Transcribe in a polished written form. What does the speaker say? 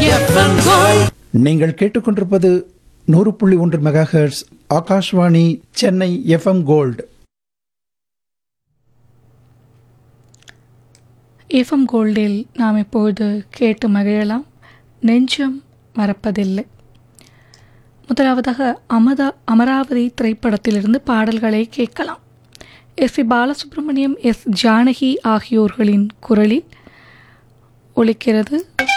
FM gold. நீங்கள் கேட்டுக்கொண்டிருப்பது 100.1 megahertz Akashvani Chennai FM gold. FM கோல்டில் நாம் இப்போது கேட்டு மகிழலாம். நெஞ்சம் மறப்பதில்லை. முதலாவதாக அமராவதி திரைப்படத்திலிருந்து பாடல்களை கேட்கலாம். S. B. Balasubramaniam, S. Janaki ஆகியோர்களின் குரலில் ஒலிக்கிறது